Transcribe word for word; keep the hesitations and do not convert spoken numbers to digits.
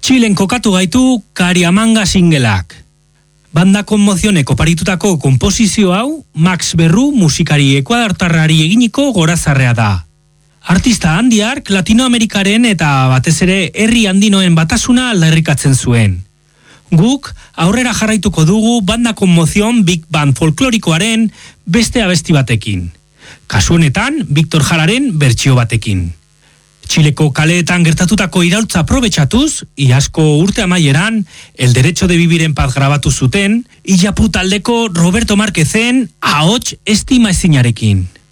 Txilen kokatu gaitu Kariamanga singelak. Banda konmozioneko paritutako konposizio hau Max Berru musikari ekuadartarrari eginiko gorazarrea da. Artista handiark Latinoamerikaren eta batez ere herri handinoen batasuna aldarrikatzen zuen. Guk aurrera jarraituko dugu banda konmozion Big Band folklorikoaren beste abesti batekin. Kasu honetan, Victor Jararen bertsio batekin. Txileko kaleetan gertatutako iraultza aprobetxatuz, iazko urte amaieran, El Derecho de Vivir en Paz grabatu zuten, Illapu taldeko Roberto Márquezen ahots estima ezinarekin.